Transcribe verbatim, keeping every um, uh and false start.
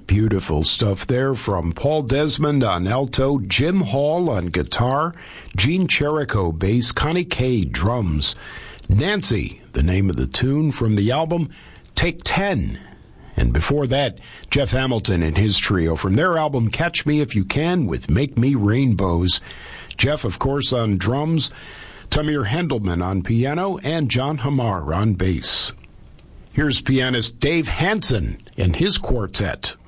Beautiful stuff there from Paul Desmond on alto, Jim Hall on guitar, Gene Cherico bass, Connie Kay drums, Nancy, the name of the tune from the album Take Ten. And before that, Jeff Hamilton and his trio from their album Catch Me If You Can with Make Me Rainbows. Jeff, of course, on drums, Tamir Hendelman on piano, and John Hamar on bass. Here's pianist Dave Hansen and his quartet.